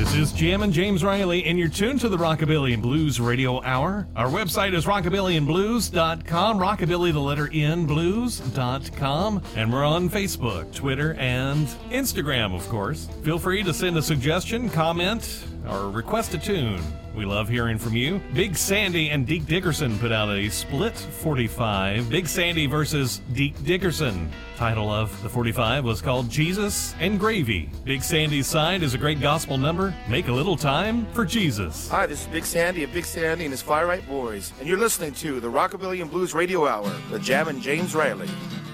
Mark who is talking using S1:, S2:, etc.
S1: This is Jammin' James Riley, and you're tuned to the Rockabilly and Blues Radio Hour. Our website is rockabillyandblues.com, rockabilly, the letter N, blues.com, and we're on Facebook, Twitter, and Instagram, of course. Feel free to send a suggestion, comment, or request a tune. We love hearing from you. Big Sandy and Deke Dickerson put out a split 45. Big Sandy versus Deke Dickerson. Title of the 45 was called Jesus and Gravy. Big Sandy's side is a great gospel number, Make a Little Time for Jesus.
S2: Hi, this is Big Sandy of Big Sandy and his Fire Right Boys, and you're listening to the Rockabilly and Blues Radio Hour with Jammin' James Riley.